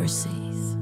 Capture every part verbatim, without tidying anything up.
overseas.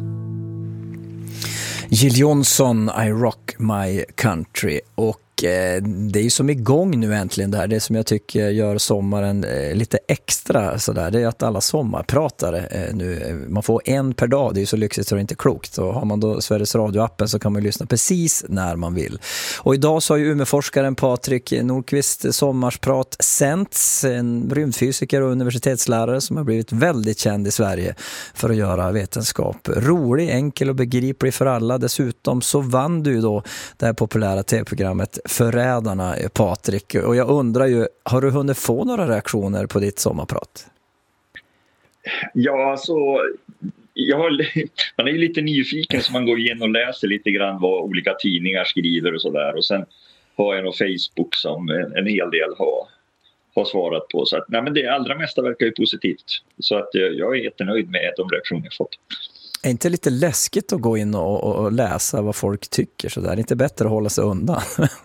Jill Johnson, I Rock My Country. Och eh, det är ju som igång nu äntligen det här. Det som jag tycker gör sommaren eh, lite extra sådär, det är att alla sommarpratare eh, nu, man får en per dag, det är ju så lyxigt så det är inte klokt. Och har man då Sveriges Radio-appen så kan man lyssna precis när man vill. Och idag så har ju Umeåforskaren Patrik Nordqvist sommarsprat sänts, en rymdfysiker och universitetslärare som har blivit väldigt känd i Sverige för att göra vetenskap rolig, enkel och begriplig för alla. Dessutom så vann du då det här populära tv-programmet Förrädarna, Patrik. Och jag undrar ju, har du hunnit få några reaktioner på ditt sommarprat? Ja, alltså, jag har, man är ju lite nyfiken så man går in och läser lite grann vad olika tidningar skriver och sådär. Och sen har jag nog Facebook som en, en hel del har, har svarat på. Så att, nej, men det allra mesta verkar ju positivt. Så att jag är jättenöjd med de reaktioner jag fått. Är inte lite läskigt att gå in och, och, och läsa vad folk tycker så där? Är det inte bättre att hålla sig undan?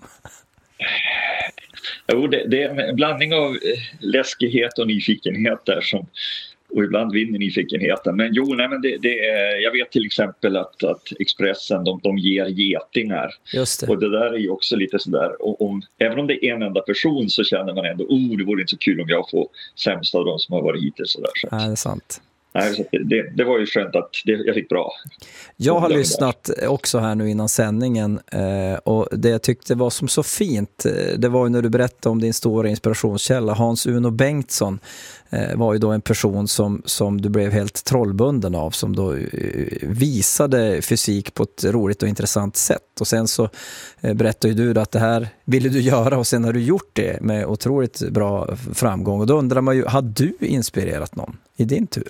Jo, det, det är en blandning av läskighet och nyfikenhet där som, och ibland vinner nyfikenheten. Men jo, nej, men det, det är, jag vet till exempel att, att Expressen, de, de ger getingar. Just det. Och det där är ju också lite sådär, och om, även om det är en enda person så känner man ändå, oh, det vore inte så kul om jag får sämst av de som har varit hittills. Så där, så. Nej, det är sant. Nej, så det, det var ju skönt att det, jag fick bra. Jag har lyssnat också här nu innan sändningen eh, och det jag tyckte var som så fint, det var ju när du berättade om din stora inspirationskälla. Hans Uno Bengtsson eh, var ju då en person som, som du blev helt trollbunden av, som då eh, visade fysik på ett roligt och intressant sätt. Och sen så eh, berättade ju du att det här ville du göra och sen har du gjort det med otroligt bra framgång. Och då undrar man ju, har du inspirerat någon i din tur?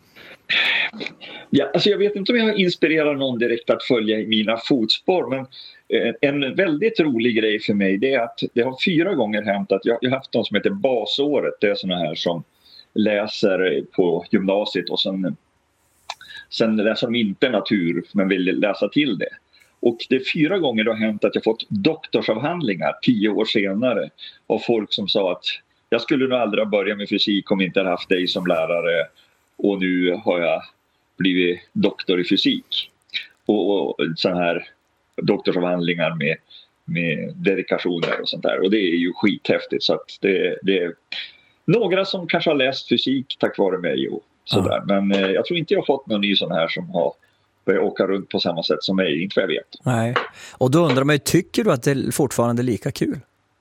Ja, alltså jag vet inte om jag har inspirerat någon direkt att följa i mina fotspår, men en väldigt rolig grej för mig det är att det har fyra gånger hänt att jag, jag har haft något som heter basåret. Det är såna här som läser på gymnasiet och sen, sen läser de inte natur men vill läsa till det. Och det är fyra gånger det har hänt att jag fått doktorsavhandlingar tio år senare av folk som sa att jag skulle nog aldrig ha börjat med fysik om jag inte hade haft dig som lärare. Och nu har jag blivit doktor i fysik. Och, och sådana här doktorsavhandlingar med, med dedikationer och sånt där. Och det är ju skithäftigt. Så att det, det är några som kanske har läst fysik tack vare mig och sådär. Ja. Men eh, jag tror inte jag har fått någon ny sån här som har börjat åka runt på samma sätt som mig. Inte vad jag vet. Nej. Och då undrar man ju, tycker du att det är fortfarande lika kul?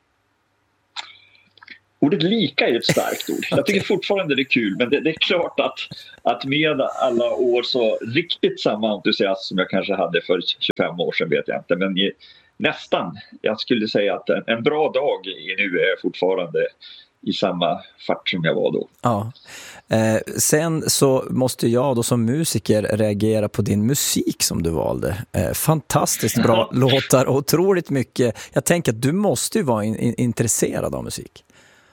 Ordet lika är ett starkt ord. Jag tycker fortfarande det är kul, men det, det är klart att, att med alla år så riktigt samma entusiasm som jag kanske hade för tjugofem år sedan vet jag inte. Men i, nästan, jag skulle säga att en, en bra dag nu är fortfarande i samma fart som jag var då. Ja. Eh, sen så måste jag då som musiker reagera på din musik som du valde. Eh, fantastiskt bra ja. låtar och otroligt mycket. Jag tänker att du måste ju vara in, in, intresserad av musik.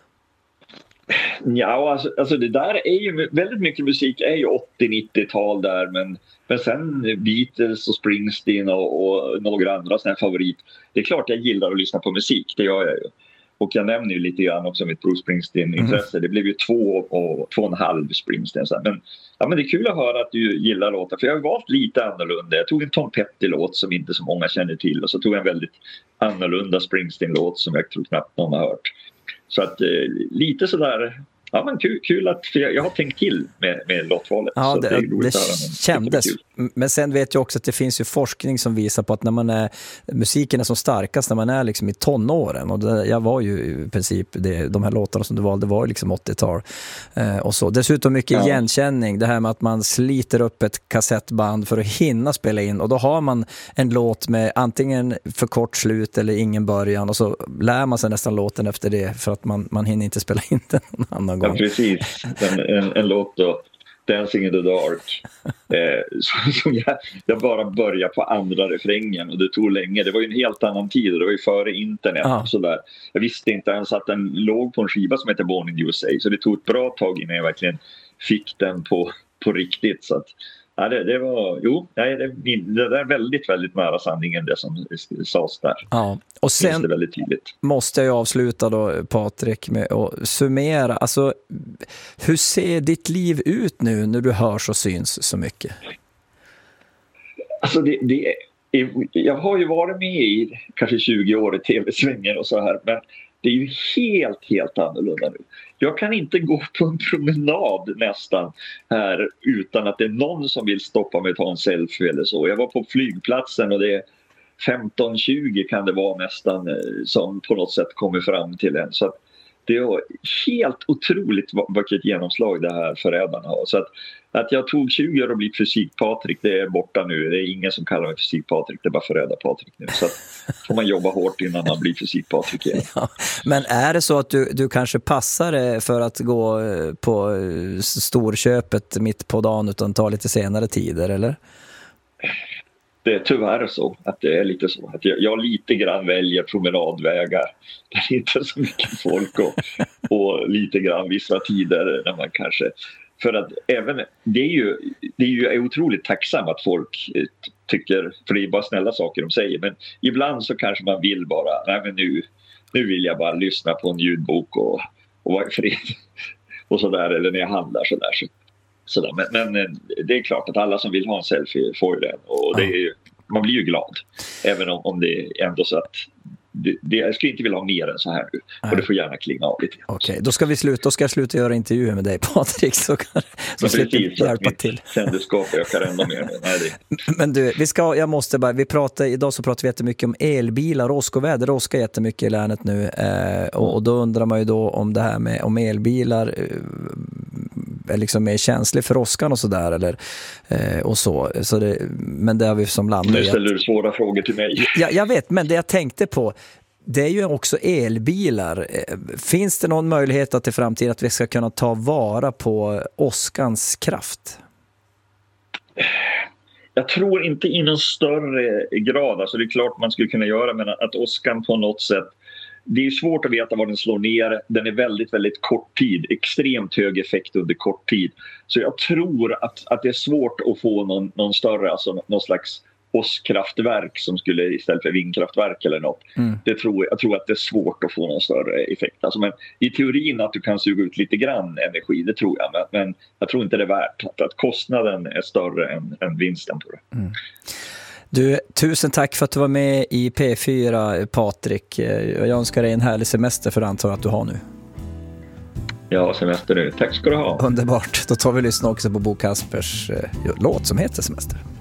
Ja, alltså, alltså det där är ju väldigt mycket musik är ju åttio-nittiotal där, men, men sen Beatles och Springsteen och, och några andra sådana favorit. Det är klart jag gillar att lyssna på musik, det gör jag ju. Och jag nämner ju lite grann också mitt Bruce Springsteen-intresse. Mm. Det blev ju två och två och en halv Springsteen. Men, ja, men det är kul att höra att du gillar låtar. För jag har valt lite annorlunda. Jag tog en Tom Petty-låt som inte så många känner till. Och så tog jag en väldigt annorlunda Springsteen-låt som jag tror knappt någon har hört. Så att eh, lite sådär... Ja, men kul, kul att för jag, jag har tänkt till med, med låtvalet. Ja, så det, det, det, det kändes. Men sen vet jag också att det finns ju forskning som visar på att när man är, musiken är som starkast när man är liksom i tonåren. Och det, jag var ju i princip, det, de här låtarna som du valde var liksom åttiotal. Eh, och så. Dessutom mycket ja. igenkänning. Det här med att man sliter upp ett kassettband för att hinna spela in. Och då har man en låt med antingen för kort slut eller ingen början. Och så lär man sig nästan låten efter det för att man, man hinner inte spela in den någon annan gång. Ja, precis. En, en, en låt då, Dancing in the Dark. Eh, så, så jag, jag bara började på andra refrängen och det tog länge. Det var ju en helt annan tid, det var ju före internet. Ah. Så där. Jag visste inte ens att den låg på en skiva som heter Born in U S A. Så det tog ett bra tag innan jag verkligen fick den på, på riktigt. Så att, ja, det, det var, jo, det, det där är väldigt, väldigt nära sanningen det som sades där. Ja, och sen det väldigt tydligt. Måste jag avsluta då, Patrik, med att summera. Alltså, hur ser ditt liv ut nu när du hörs och syns så mycket? Alltså det, det är, jag har ju varit med i kanske tjugo år i tv-svängen och så här, men det är ju helt, helt annorlunda nu. Jag kan inte gå på en promenad nästan här utan att det är någon som vill stoppa mig och ta en selfie eller så. Jag var på flygplatsen och det är femton tjugo kan det vara nästan som på något sätt kommer fram till en. Så att det är helt otroligt vilket genomslag det här Förrädarna har. Så att, att jag tog tjugo år och blivit Fysik-Patrik, det är borta nu. Det är ingen som kallar mig Fysik-Patrik, det är bara Förrädar-Patrik nu. Så att får man jobba hårt innan man blir Fysik-Patrik igen. Ja, men är det så att du, du kanske passar för att gå på storköpet mitt på dagen utan ta lite senare tider, eller? Det är tyvärr så att det är lite så att jag, jag lite grann väljer promenadvägar där det inte är så mycket folk och, och lite grann vissa tider när man kanske, för att även det är ju, det är ju är otroligt tacksam att folk tycker, för det är bara snälla saker de säger, men ibland så kanske man vill bara, nej men nu, nu vill jag bara lyssna på en ljudbok och, och vara i fred och sådär, eller när jag handlar sådär så. Sådär. Men, men det är klart att alla som vill ha en selfie får ju den. Och det är ju, man blir ju glad. Även om, om det är ändå så att det, det, jag skulle inte vilja ha mer än så här nu. Och det får gärna klinga av lite. Okej, okay, då ska vi sluta. Då ska jag sluta göra intervjuer med dig, Patrik. Så, kan, så slipper vi hjälpa till. Sändeskap ökar ändå mer nu. Nej, det... Men du, vi ska, jag måste bara, vi pratar, idag så pratar vi jättemycket om elbilar, åskoväder. Det åskar jättemycket i länet nu. Eh, och, och då undrar man ju då om det här med om elbilar eh, är liksom mer känslig för åskan och sådär. Eller, eh, och så. så det, men det har vi som land. Nu ställer du svåra frågor till mig. Ja, jag vet, men det jag tänkte på, det är ju också elbilar. Finns det någon möjlighet att i framtiden att vi ska kunna ta vara på åskans kraft? Jag tror inte i någon större grad. Alltså det är klart man skulle kunna göra, men att åskan på något sätt, det är svårt att veta var den slår ner. Den är väldigt, väldigt kort tid. Extremt hög effekt under kort tid. Så jag tror att, att det är svårt att få någon, någon större, alltså någon slags åskkraftverk som skulle istället för vindkraftverk eller något. Mm. Det tror, jag tror att det är svårt att få någon större effekt. Alltså, men i teorin att du kan suga ut lite grann energi, det tror jag. Men, men jag tror inte det är värt att, att kostnaden är större än, än vinsten på det. Mm. Du, tusen tack för att du var med i P fyra, Patrik. Jag önskar dig en härlig semester, för antar att du har nu. Ja, semester nu. Tack ska du ha. Underbart. Då tar vi lyssna också på Bo Kaspers eh, låt som heter Semester.